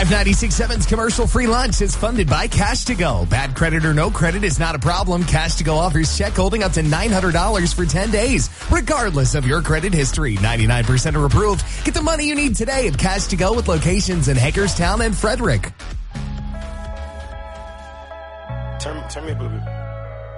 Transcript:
Live 96.7's commercial-free lunch is funded by Cash to Go. Bad credit or no credit is not a problem. Cash to Go offers check holding up to $900 for 10 days, regardless of your credit history. 99% are approved. Get the money you need today at Cash to Go with locations in Hagerstown and Frederick. Turn me a little bit.